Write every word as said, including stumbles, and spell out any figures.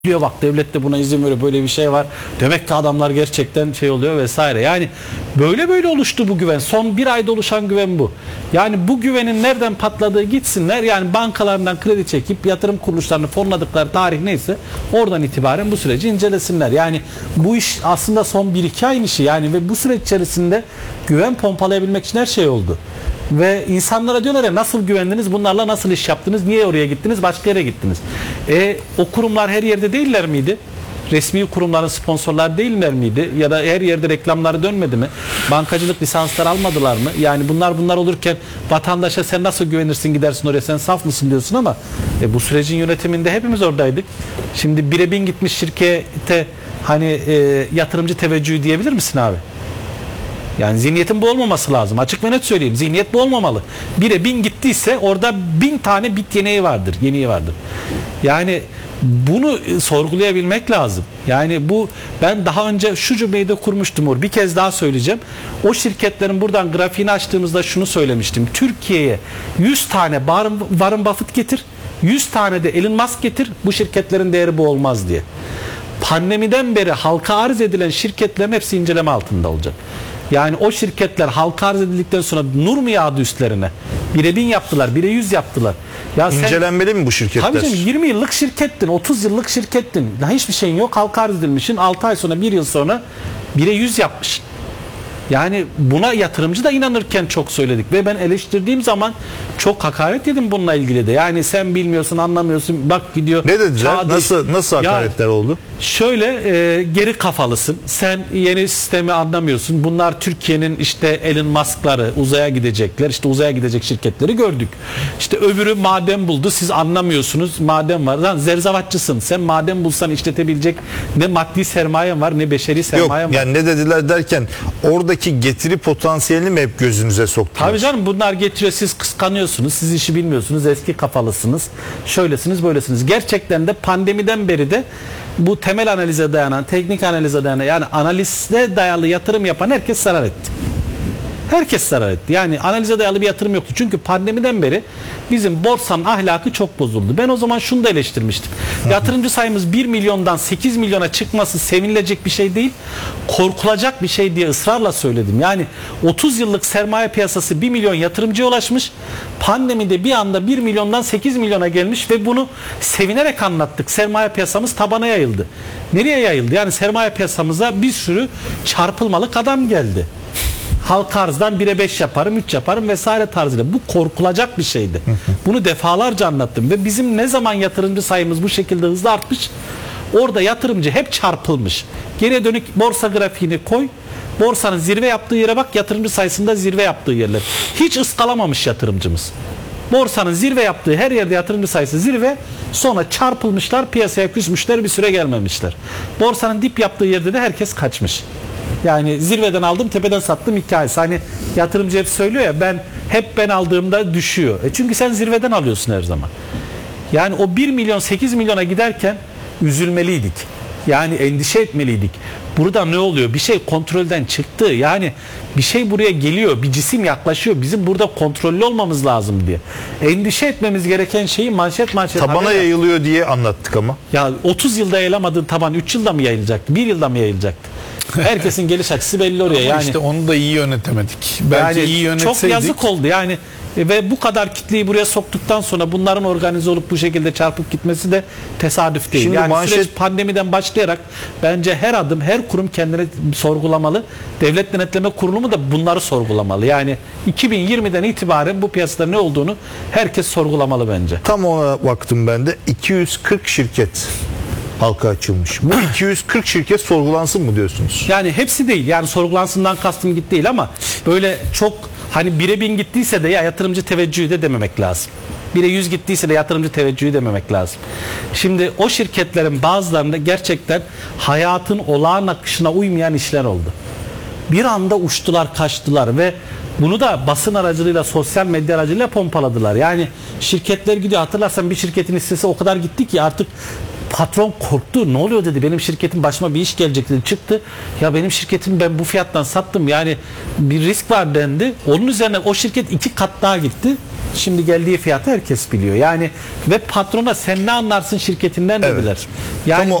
diyor, bak devlet de buna izin veriyor, böyle bir şey var. Demek ki adamlar gerçekten şey oluyor vesaire. Yani böyle böyle oluştu bu güven. Son bir ayda oluşan güven bu. Yani bu güvenin nereden patladığı gitsinler. Yani bankalarından kredi çekip yatırım kuruluşlarını fonladıkları tarih neyse oradan itibaren bu süreci incelesinler. Yani bu iş aslında son bir iki ayın işi. Yani ve bu süreç içerisinde güven pompalayabilmek için her şey oldu. Ve insanlara diyorlar ya, nasıl güvendiniz, bunlarla nasıl iş yaptınız, niye oraya gittiniz, başka yere gittiniz. E, o kurumlar her yerde değiller miydi? Resmi kurumların sponsorlar değiller miydi? Ya da her yerde reklamları dönmedi mi? Bankacılık lisansları almadılar mı? Yani bunlar bunlar olurken vatandaşa sen nasıl güvenirsin, gidersin oraya, sen saf mısın diyorsun ama e, bu sürecin yönetiminde hepimiz oradaydık. Şimdi bire bin gitmiş şirkete hani e, yatırımcı teveccühü diyebilir misin abi? Yani zihniyetin bu olmaması lazım. Açık ve net söyleyeyim. Zihniyet bu olmamalı. Bire bin gittiyse orada bin tane bit yeneği vardır. Yeniği vardır. Yani bunu sorgulayabilmek lazım. Yani bu, ben daha önce şu cümleyi de kurmuştum Uğur. Bir kez daha söyleyeceğim. O şirketlerin buradan grafiğini açtığımızda şunu söylemiştim. Türkiye'ye yüz tane Warren Buffett getir, yüz tane de Elon Musk getir. Bu şirketlerin değeri bu olmaz diye. Pandemiden beri halka arz edilen şirketlerin hepsi inceleme altında olacak. Yani o şirketler halka arz edildikten sonra nur mu yağdı üstlerine? Bire bin yaptılar, bire yüz yaptılar. Ya sen, İncelenmeli mi bu şirketler? Tabii canım, yirmi yıllık şirkettin, otuz yıllık şirkettin. Hiçbir şeyin yok, halka arz edilmişsin. altı ay sonra, bir yıl sonra bire yüz yapmışsın. Yani buna yatırımcı da inanırken çok söyledik ve ben eleştirdiğim zaman çok hakaret yedim bununla ilgili de. Yani sen bilmiyorsun, anlamıyorsun, bak gidiyor. Ne dediler? Nasıl nasıl hakaretler ya, oldu? Şöyle e, geri kafalısın. Sen yeni sistemi anlamıyorsun. Bunlar Türkiye'nin işte Elon Musk'ları, uzaya gidecekler. İşte uzaya gidecek şirketleri gördük. İşte öbürü maden buldu. Siz anlamıyorsunuz. Maden var. Lan zerzavatçısın. Sen maden bulsan işletebilecek ne maddi sermayen var, ne beşeri sermayen Yok, var. yani ne dediler derken oradaki getiri potansiyelini mi hep gözünüze soktunuz? Tabii canım, bunlar getiriyor, siz kıskanıyorsunuz, siz işi bilmiyorsunuz, eski kafalısınız, şöylesiniz böylesiniz. Gerçekten de pandemiden beri de bu temel analize dayanan, teknik analize dayanan, yani analize dayalı yatırım yapan herkes zarar etti. Herkes zarar etti. Yani analize dayalı bir yatırım yoktu. Çünkü pandemiden beri bizim borsanın ahlakı çok bozuldu. Ben o zaman şunu da eleştirmiştim. Yatırımcı sayımız bir milyondan sekiz milyona çıkması sevinilecek bir şey değil, korkulacak bir şey diye ısrarla söyledim. Yani otuz yıllık sermaye piyasası bir milyon yatırımcıya ulaşmış. Pandemide bir anda bir milyondan sekiz milyona gelmiş ve bunu sevinerek anlattık. Sermaye piyasamız tabana yayıldı. Nereye yayıldı? Yani sermaye piyasamıza bir sürü çarpılmalık adam geldi. Halk arzdan bire beş yaparım, üç yaparım vesaire tarzıyla. Bu korkulacak bir şeydi. Bunu defalarca anlattım ve bizim ne zaman yatırımcı sayımız bu şekilde hızlı artmış, orada yatırımcı hep çarpılmış. Geriye dönük borsa grafiğini koy, borsanın zirve yaptığı yere bak, yatırımcı sayısında zirve yaptığı yerler. Hiç ıskalamamış yatırımcımız. Borsanın zirve yaptığı her yerde yatırımcı sayısı zirve, sonra çarpılmışlar, piyasaya küsmüşler, bir süre gelmemişler. Borsanın dip yaptığı yerde de herkes kaçmış. Yani zirveden aldım, tepeden sattım hikayesi. Hani yatırımcı hep söylüyor ya, ben hep ben aldığımda düşüyor. E çünkü sen zirveden alıyorsun her zaman. Yani o bir milyon sekiz milyona giderken üzülmeliydik. Yani endişe etmeliydik. Burada ne oluyor? Bir şey kontrolden çıktı. Yani bir şey buraya geliyor. Bir cisim yaklaşıyor. Bizim burada kontrollü olmamız lazım diye. Endişe etmemiz gereken şeyi manşet manşet tabana haber yayılıyor diye anlattık ama. Ya otuz yılda yayılamadığın taban üç yılda mı yayılacaktı? bir yılda mı yayılacaktı? Herkesin geliş açısı belli oraya. Ama yani işte onu da iyi yönetemedik. Belki yani iyi yönetseydik. çok yazık oldu yani. Ve bu kadar kitleyi buraya soktuktan sonra bunların organize olup bu şekilde çarpıp gitmesi de tesadüf değil. Şimdi yani manşet... süreç pandemiden başlayarak bence her adım, her kurum kendini sorgulamalı. Devlet Denetleme Kurulumu da bunları sorgulamalı. Yani iki bin yirmiden itibaren bu piyasada ne olduğunu herkes sorgulamalı bence. Tam ona baktım ben de. iki yüz kırk şirket halka açılmış. Bu iki yüz kırk şirket sorgulansın mı diyorsunuz? Yani hepsi değil. Yani sorgulansından kastım git değil ama böyle çok hani bire bin gittiyse de ya yatırımcı teveccühü de dememek lazım. Bire yüz gittiyse de yatırımcı teveccühü dememek lazım. Şimdi o şirketlerin bazılarında gerçekten hayatın olağan akışına uymayan işler oldu. Bir anda uçtular, kaçtılar ve bunu da basın aracılığıyla, sosyal medya aracılığıyla pompaladılar. Yani şirketler gidiyor. Hatırlarsan bir şirketin hissesi o kadar gitti ki artık patron korktu. Ne oluyor dedi. Benim şirketim başıma bir iş gelecek dedi. Çıktı. Ya benim şirketim ben bu fiyattan sattım. Yani bir risk var dendi. Onun üzerine o şirket iki kat daha gitti. Şimdi geldiği fiyatı herkes biliyor. Yani ve patrona sen ne anlarsın şirketinden de Evet. bilir. Yani Tam o